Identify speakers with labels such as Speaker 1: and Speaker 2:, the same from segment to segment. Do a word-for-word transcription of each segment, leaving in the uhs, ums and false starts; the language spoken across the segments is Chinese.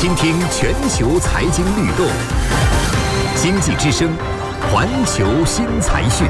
Speaker 1: 倾听全球财经律动，经济之声，环球新财讯。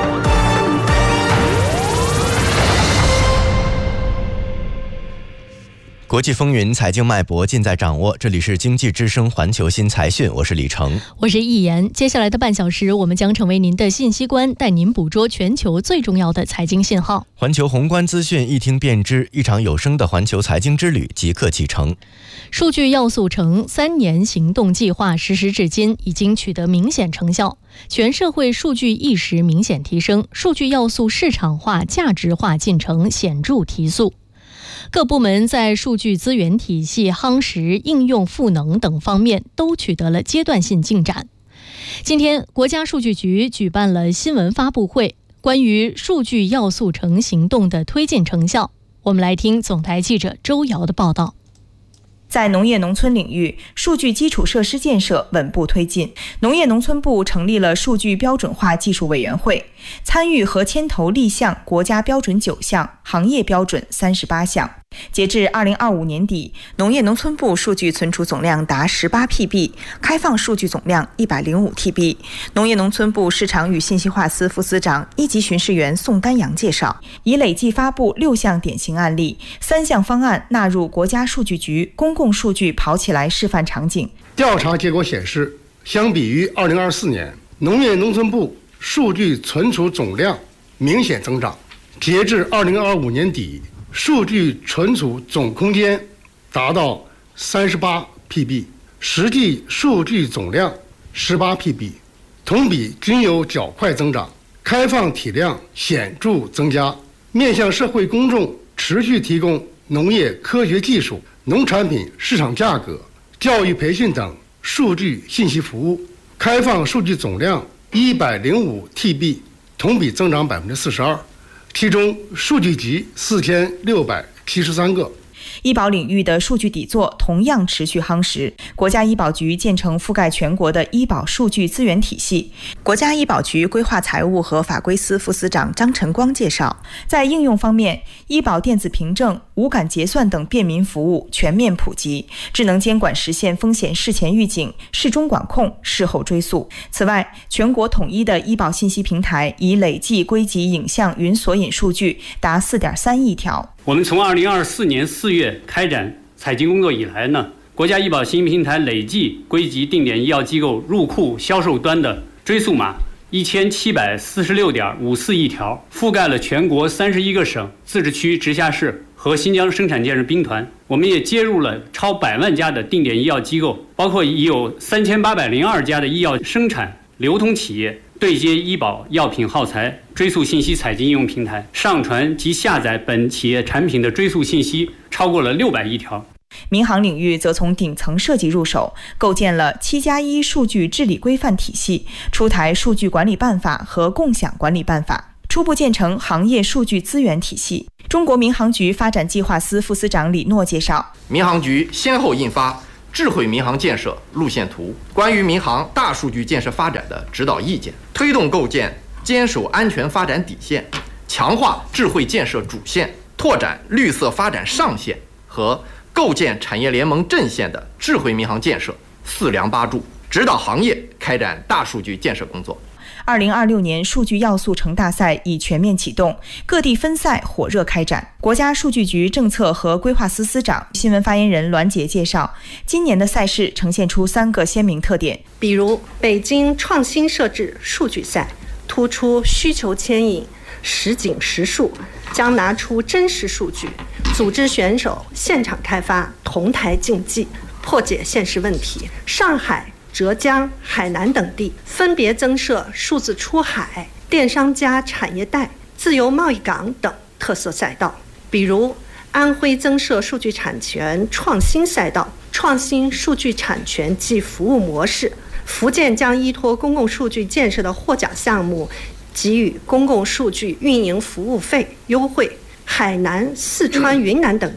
Speaker 2: 国际风云，财经脉搏尽在掌握。这里是经济之声环球新财讯，我是李成，
Speaker 3: 我是易言。接下来的半小时，我们将成为您的信息官，带您捕捉全球最重要的财经信号。
Speaker 2: 环球宏观资讯一听便知，一场有声的环球财经之旅即刻启程。
Speaker 3: 数据要素城三年行动计划实施至今，已经取得明显成效，全社会数据意识明显提升，数据要素市场化、价值化进程显著提速。各部门在数据资源体系夯实、应用赋能等方面都取得了阶段性进展。今天，国家数据局举办了新闻发布会，关于数据要素城行动的推进成效，我们来听总台记者周瑶的报道。
Speaker 4: 在农业农村领域，数据基础设施建设稳步推进。农业农村部成立了数据标准化技术委员会，参与和牵头立项国家标准九项，行业标准三十八项。截至二零二五年底，农业农村部数据存储总量达十八 P B， 开放数据总量一百零五 T B。农业农村部市场与信息化司副司长、一级巡视员宋丹阳介绍，已累计发布六项典型案例，三项方案纳入国家数据局公共数据跑起来示范场景。
Speaker 5: 调查结果显示，相比于二零二四年，农业农村部数据存储总量明显增长。截至二零二五年底，数据存储总空间达到三十八 P B， 实际数据总量十八 P B， 同比均有较快增长，开放体量显著增加，面向社会公众持续提供农业科学技术、农产品市场价格、教育培训等数据信息服务，开放数据总量一百零五 T B， 同比增长百分之四十二。其中数据集四千六百七十三个。
Speaker 4: 医保领域的数据底座同样持续夯实，国家医保局建成覆盖全国的医保数据资源体系。国家医保局规划财务和法规司副司长张晨光介绍，在应用方面，医保电子凭证、无感结算等便民服务全面普及，智能监管实现风险事前预警、事中管控、事后追溯。此外，全国统一的医保信息平台已累计归集影像云索引数据达 四点三亿条。
Speaker 6: 我们从二零二四年四月开展采集工作以来呢，国家医保信息平台累计归集定点医药机构入库销售端的追溯码一千七百四十六点五四亿条，覆盖了全国三十一个省、自治区、直辖市和新疆生产建设兵团。我们也接入了超百万家的定点医药机构，包括已有三千八百零二家的医药生产流通企业，对接医保药品耗材追溯信息采集应用平台，上传及下载本企业产品的追溯信息超过了六百亿条。
Speaker 4: 民航领域则从顶层设计入手，构建了七加一数据治理规范体系，出台数据管理办法和共享管理办法，初步建成行业数据资源体系。中国民航局发展计划司副司长李诺介绍，
Speaker 7: 民航局先后印发智慧民航建设路线图、关于民航大数据建设发展的指导意见，推动构建坚守安全发展底线，强化智慧建设主线，拓展绿色发展上线和构建产业联盟阵线的智慧民航建设四梁八柱，指导行业开展大数据建设工作。
Speaker 4: 二零二六年数据要素城大赛已全面启动，各地分赛火热开展。国家数据局政策和规划司司长、新闻发言人栾杰介绍，今年的赛事呈现出三个鲜明特点，
Speaker 8: 比如北京创新设置数据赛，突出需求牵引、实景实数，将拿出真实数据，组织选手现场开发，同台竞技，破解现实问题。上海、浙江、海南等地分别增设数字出海、电商加产业带、自由贸易港等特色赛道，比如安徽增设数据产权创新赛道，创新数据产权及服务模式；福建将依托公共数据建设的获奖项目，给予公共数据运营服务费优惠；海南、四川、云南等地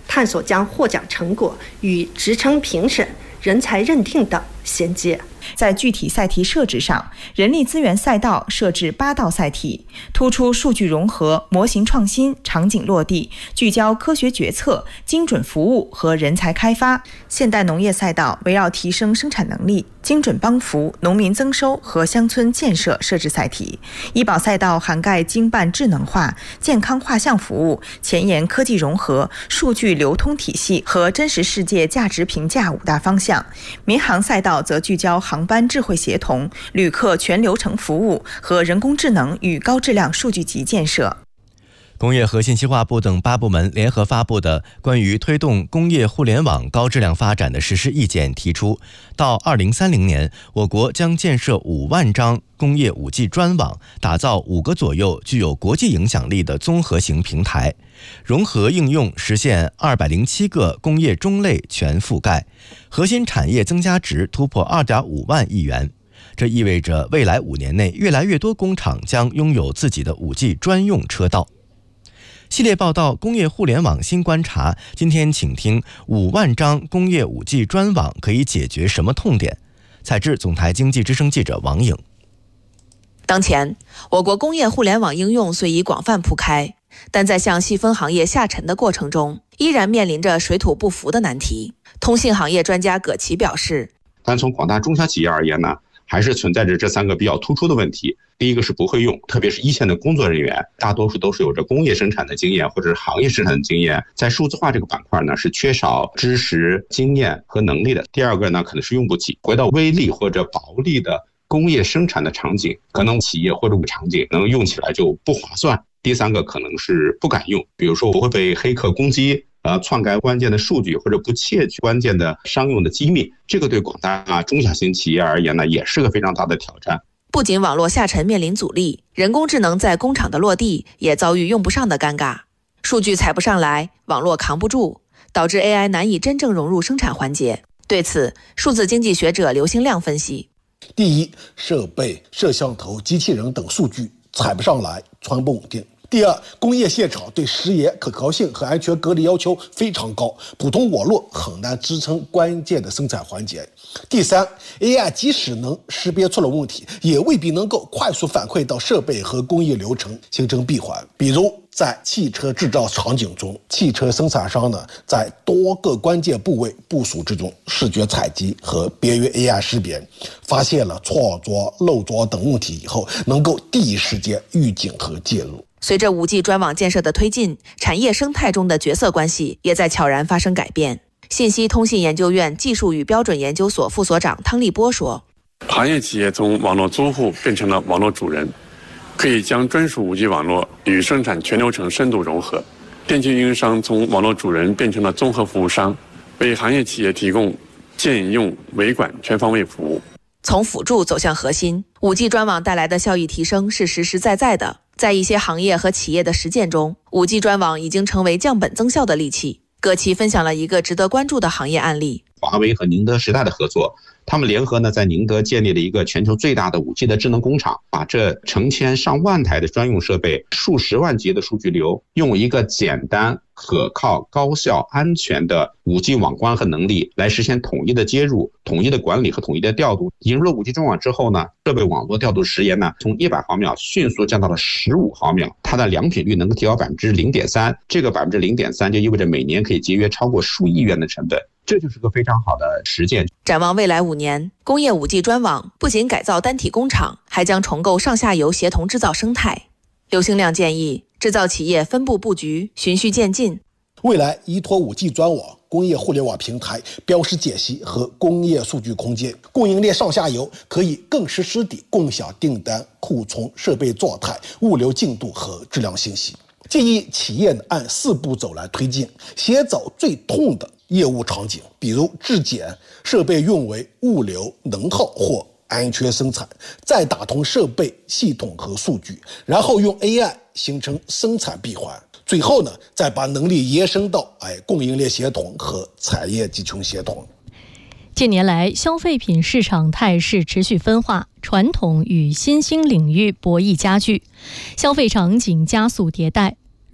Speaker 8: 探索将获奖成果与职称评审、人才认定等衔接。
Speaker 4: 在具体赛题设置上，人力资源赛道设置八道赛题，突出数据融合、模型创新、场景落地，聚焦科学决策、精准服务和人才开发。现代农业赛道围绕提升生产能力、精准帮扶、农民增收和乡村建设设置赛题。医保赛道涵盖经办智能化、健康画像服务、前沿科技融合、数据流通体系和真实世界价值评价五大方向。民航赛道则聚焦航班智慧协同、旅客全流程服务和人工智能与高质量数据集建设。
Speaker 2: 工业和信息化部等八部门联合发布的关于推动工业互联网高质量发展的实施意见提出，到二零三零年，我国将建设五万张工业 五 G 专网，打造五个左右具有国际影响力的综合型平台，融合应用实现二百零七个工业中类全覆盖，核心产业增加值突破 二点五万亿元。这意味着未来五年内，越来越多工厂将拥有自己的 五 G 专用车道。系列报道《工业互联网新观察》，今天请听五万张工业 五 G 专网可以解决什么痛点？采制总台经济之声记者王颖。
Speaker 9: 当前，我国工业互联网应用虽已广泛铺开，但在向细分行业下沉的过程中，依然面临着水土不服的难题。通信行业专家葛琦表示，
Speaker 10: 但从广大中小企业而言呢，还是存在着这三个比较突出的问题。第一个是不会用，特别是一线的工作人员，大多数都是有着工业生产的经验或者是行业生产的经验，在数字化这个板块呢是缺少知识、经验和能力的。第二个呢，可能是用不起，回到微利或者薄利的工业生产的场景，可能企业或者场景能用起来就不划算。第三个可能是不敢用，比如说我会被黑客攻击，呃，篡改关键的数据或者不窃取关键的商用的机密，这个对广大中小型企业而言呢，也是个非常大的挑战。
Speaker 9: 不仅网络下沉面临阻力，人工智能在工厂的落地也遭遇用不上的尴尬，数据采不上来，网络扛不住，导致 A I 难以真正融入生产环节。对此，数字经济学者刘兴亮分析：
Speaker 11: 第一，设备、摄像头、机器人等数据采不上来，传不稳定。第二，工业现场对时延、可靠性和安全隔离要求非常高，普通网络很难支撑关键的生产环节。第三 ，A I 即使能识别出了问题，也未必能够快速反馈到设备和工业流程，形成闭环。比如在汽车制造场景中，汽车生产商呢在多个关键部位部署这种视觉采集和别于 A I 识别，发现了错着、漏着等问题以后，能够第一时间预警和介入。
Speaker 9: 随着 五 G 专网建设的推进，产业生态中的角色关系也在悄然发生改变。信息通信研究院技术与标准研究所副所长汤立波说：
Speaker 12: 行业企业从网络租户变成了网络主人，可以将专属 五 G 网络与生产全流程深度融合。电信运营商从网络主人变成了综合服务商，为行业企业提供建用维管全方位服务。
Speaker 9: 从辅助走向核心， 五 G 专网带来的效益提升是实实在在的。在一些行业和企业的实践中， 五 G 专网已经成为降本增效的利器。葛琦分享了一个值得关注的行业案例：
Speaker 10: 华为和宁德时代的合作，他们联合呢在宁德建立了一个全球最大的 五 G 的智能工厂，把这成千上万台的专用设备、数十万级的数据流，用一个简单、可靠、高效、安全的 五 G 网关和能力来实现统一的接入、统一的管理和统一的调度。引入了 五 G 专网之后呢，设备网络调度时延呢从一百毫秒迅速降到了十五毫秒，它的良品率能够提高 百分之零点三， 这个 百分之零点三 就意味着每年可以节约超过数亿元的成本。这就是个非常好的实践。
Speaker 9: 展望未来五年，工业 五 G 专网不仅改造单体工厂，还将重构上下游协同制造生态。刘兴亮建议，制造企业分步布局，循序渐进。
Speaker 11: 未来依托 五 G 专网、工业互联网平台、标识解析和工业数据空间，供应链上下游可以更实时地共享订单、库存、设备状态、物流进度和质量信息。建议企业按四步走来推进，先找最痛的业务场景，比如质检、设备运维、物流、能耗或安全生产，再打通设备、系统和数据，然后用 A I 形成生产闭环，最后呢，再把能力延伸到哎供应链协同和产业集群协同。
Speaker 3: 近年来，消费品市场态势持续分化，传统与新兴领域博弈加剧，消费场景加速迭代。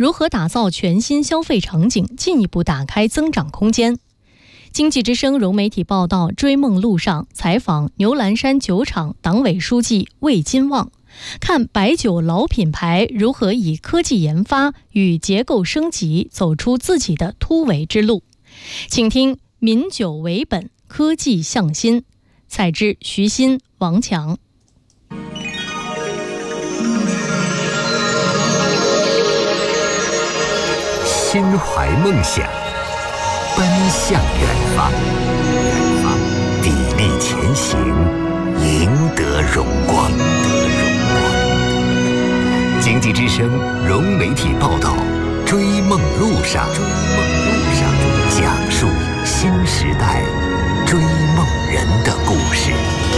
Speaker 3: 如何打造全新消费场景，进一步打开增长空间。经济之声融媒体报道，追梦路上采访牛栏山酒厂党委书记魏金旺，看白酒老品牌如何以科技研发与结构升级走出自己的突围之路。请听民酒为本，科技向新。采制徐鑫、王强。
Speaker 1: 心怀梦想，奔向远方，远方砥砺前行，赢得荣光。经济之声融媒体报道，追梦路上，追梦路上，讲述新时代追梦人的故事。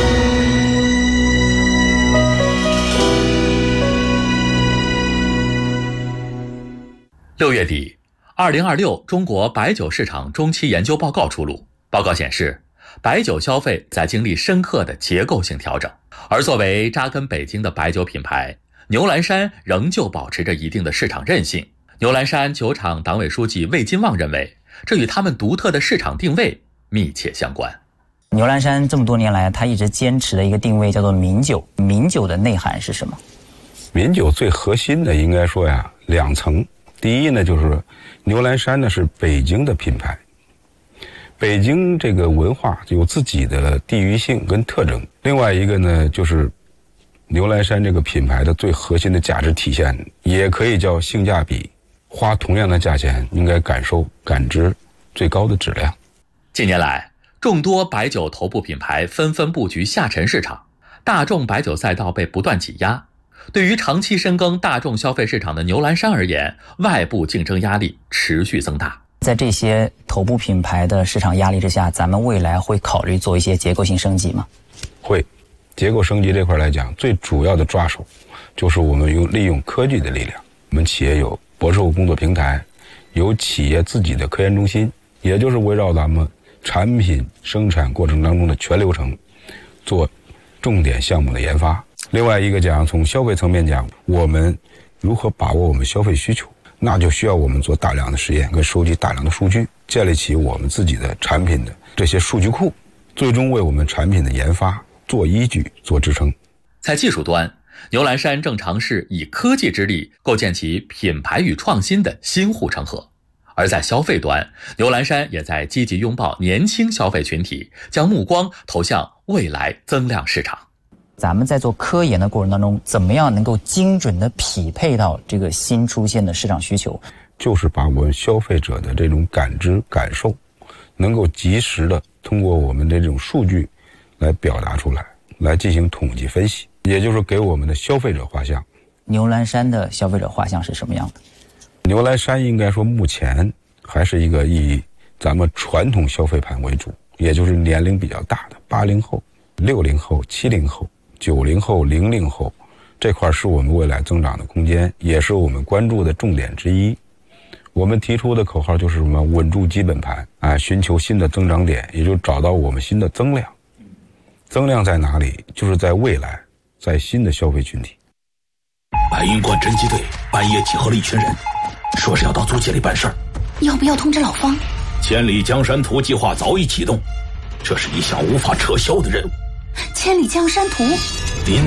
Speaker 13: 六月底，二零二六中国白酒市场中期研究报告出炉。报告显示，白酒消费在经历深刻的结构性调整，而作为扎根北京的白酒品牌，牛栏山仍旧保持着一定的市场韧性。牛栏山酒厂党委书记魏金旺认为，这与他们独特的市场定位密切相关。
Speaker 14: 牛栏山这么多年来，他一直坚持的一个定位叫做名酒。名酒的内涵是什么？
Speaker 15: 名酒最核心的应该说呀，两层。第一呢，就是牛栏山呢是北京的品牌，北京这个文化有自己的地域性跟特征。另外一个呢，就是牛栏山这个品牌的最核心的价值体现，也可以叫性价比，花同样的价钱应该感受感知最高的质量。
Speaker 13: 近年来，众多白酒头部品牌纷纷布局下沉市场，大众白酒赛道被不断挤压。对于长期深耕大众消费市场的牛栏山而言，外部竞争压力持续增大。
Speaker 14: 在这些头部品牌的市场压力之下，咱们未来会考虑做一些结构性升级吗？
Speaker 15: 会。结构升级这块来讲，最主要的抓手就是我们用利用科技的力量。我们企业有博士后工作平台，有企业自己的科研中心，也就是围绕咱们产品生产过程当中的全流程做重点项目的研发。另外一个讲，从消费层面讲，我们如何把握我们消费需求，那就需要我们做大量的实验跟收集大量的数据，建立起我们自己的产品的这些数据库，最终为我们产品的研发做依据做支撑。
Speaker 13: 在技术端，牛栏山正尝试以科技之力构建起品牌与创新的新护城河。而在消费端，牛栏山也在积极拥抱年轻消费群体，将目光投向未来增量市场。
Speaker 14: 咱们在做科研的过程当中，怎么样能够精准地匹配到这个新出现的市场需求？
Speaker 15: 就是把我们消费者的这种感知感受，能够及时的通过我们的这种数据来表达出来，来进行统计分析，也就是给我们的消费者画像。
Speaker 14: 牛栏山的消费者画像是什么样的？
Speaker 15: 牛栏山应该说目前还是一个以咱们传统消费盘为主，也就是年龄比较大的八零后、六零后、七零后、九零后、零零后，这块是我们未来增长的空间，也是我们关注的重点之一。我们提出的口号就是什么？稳住基本盘啊，寻求新的增长点，也就是找到我们新的增量。增量在哪里？就是在未来，在新的消费群体。
Speaker 16: 白云观侦缉队半夜集合了一群人，说是要到租界里办事儿。
Speaker 17: 要不要通知老方？
Speaker 16: 千里江山图计划早已启动，这是一项无法撤销的任务。
Speaker 17: 千里江山图